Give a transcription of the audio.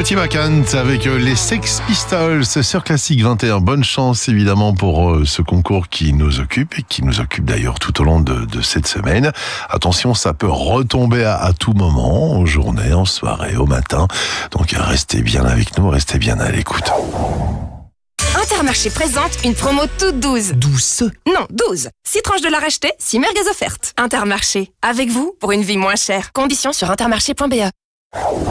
Scotty McCann avec les Sex Pistols sur Classique 21. Bonne chance évidemment pour ce concours qui nous occupe et qui nous occupe d'ailleurs tout au long de cette semaine. Attention, ça peut retomber à tout moment, en journée, en soirée, au matin. Donc restez bien avec nous, restez bien à l'écoute. Intermarché présente une promo toute douce. Douce? Non, 12. 6 tranches de la racheter, 6 merguez offertes. Intermarché, avec vous pour une vie moins chère. Conditions sur intermarché.be.